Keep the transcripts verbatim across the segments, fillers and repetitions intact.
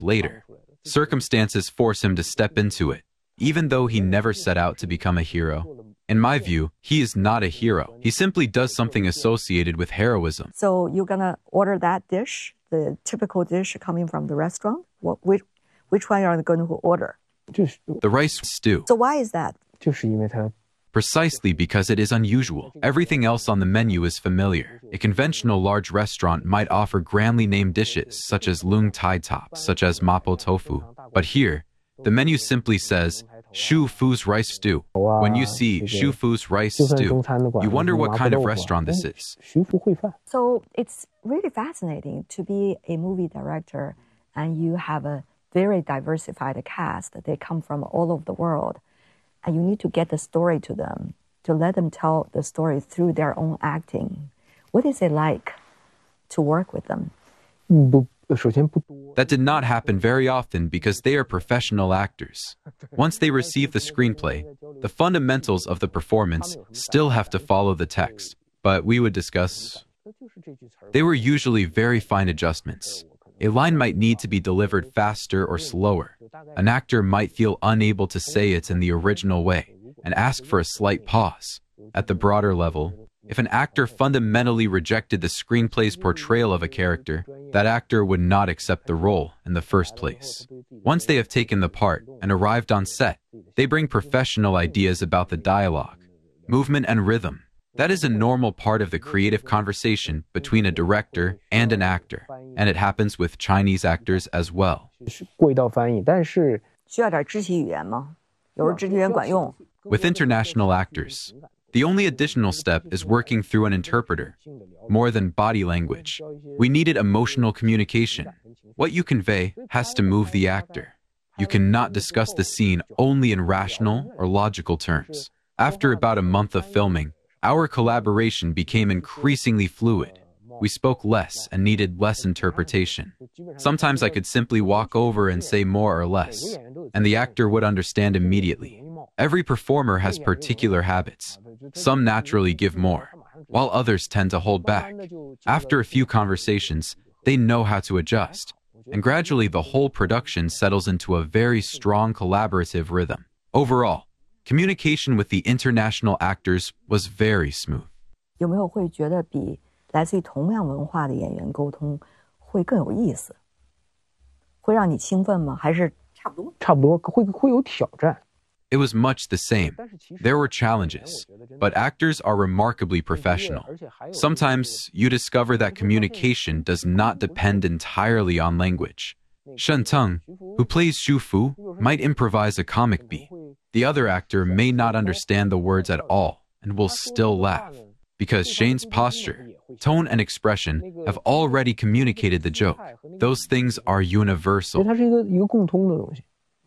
later. Circumstances force him to step into it, even though he never set out to become a hero. In my view, he is not a hero. He simply does something associated with heroism. So you're gonna order that dish, the typical dish coming from the restaurant? What, which, which one are you going to order? The rice stew. So why is that? Precisely because it is unusual. Everything else on the menu is familiar. A conventional large restaurant might offer grandly named dishes, such as lung tai top, such as mapo tofu. But here, the menu simply says, Shu Fu's rice stew. When you see Shu Fu's rice stew, you wonder what kind of restaurant this is. So it's really fascinating to be a movie director and you have a very diversified cast. They come from all over the world. And you need to get the story to them, to let them tell the story through their own acting. What is it like to work with them? That did not happen very often because they are professional actors. Once they receive the screenplay, the fundamentals of the performance still have to follow the text. But we would discuss... They were usually very fine adjustments. A line might need to be delivered faster or slower. An actor might feel unable to say it in the original way and ask for a slight pause. At the broader level, if an actor fundamentally rejected the screenplay's portrayal of a character, that actor would not accept the role in the first place. Once they have taken the part and arrived on set, they bring professional ideas about the dialogue, movement, and rhythm. That is a normal part of the creative conversation between a director and an actor, and it happens with Chinese actors as well. With international actors, the only additional step is working through an interpreter. More than body language, we needed emotional communication. What you convey has to move the actor. You cannot discuss the scene only in rational or logical terms. After about a month of filming, our collaboration became increasingly fluid. We spoke less and needed less interpretation. Sometimes I could simply walk over and say more or less, and the actor would understand immediately. Every performer has particular habits. Some naturally give more, while others tend to hold back. After a few conversations, they know how to adjust, and gradually the whole production settles into a very strong collaborative rhythm. Overall, communication with the international actors was very smooth. 有没有会觉得比来自于同样文化的演员沟通会更有意思？会让你兴奋吗？还是差不多？ 差不多会会有挑战。 It was much the same. There were challenges, but actors are remarkably professional. Sometimes you discover that communication does not depend entirely on language. Shen Teng, who plays Shu Fu, might improvise a comic beat. The other actor may not understand the words at all and will still laugh, because Shane's posture, tone, and expression have already communicated the joke. Those things are universal. 它是一个一个共通的东西。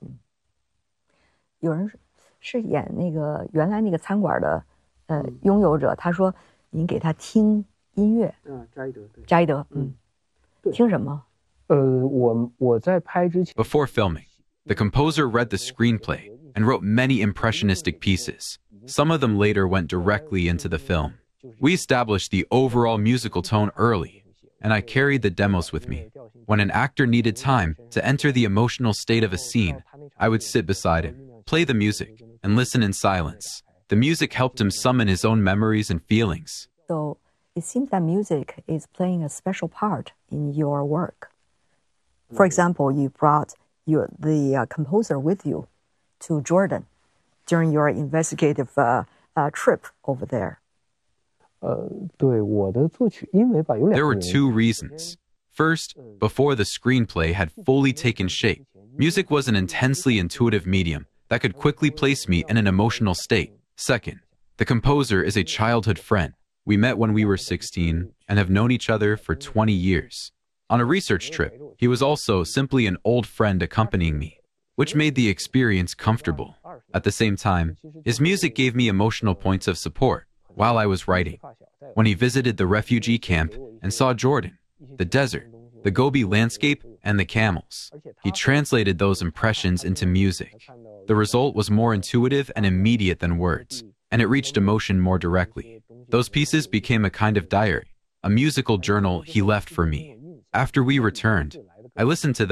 有人是演那个原来那个餐馆的呃拥有者，他说您给他听音乐。嗯，扎伊德。扎伊德，嗯，听什么？ 呃，我我在拍之前。 Before filming, the composer read the screenplay and wrote many impressionistic pieces. Some of them later went directly into the film. We established the overall musical tone early, and I carried the demos with me. When an actor needed time to enter the emotional state of a scene, I would sit beside him, play the music, and listen in silence. The music helped him summon his own memories and feelings. So it seems that music is playing a special part in your work. For example, you brought your, the uh, composer with you to Jordan during your investigative uh, uh, trip over there. 呃，对我的作曲，因为吧有两个。 There were two reasons. First, before the screenplay had fully taken shape, music was an intensely intuitive medium that could quickly place me in an emotional state. Second, the composer is a childhood friend. We met when we were sixteen and have known each other for twenty years. On a research trip, he was also simply an old friend accompanying me, which made the experience comfortable. At the same time, his music gave me emotional points of support while I was writing. When he visited the refugee camp and saw Jordan, the desert, the Gobi landscape, and the camels, he translated those impressions into music. The result was more intuitive and immediate than words, and it reached emotion more directly. Those pieces became a kind of diary, a musical journal he left for me. After we returned, I listened to them